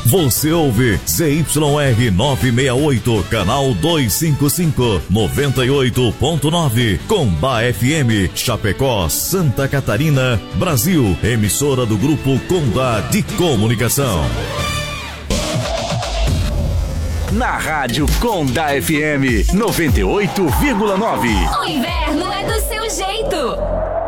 Você ouve ZYR 968, canal 255, 98.9, Combá FM, Chapecó, Santa Catarina, Brasil. Emissora do Grupo Condá de Comunicação. Na Rádio Condá FM 98,9. O inverno é do seu jeito.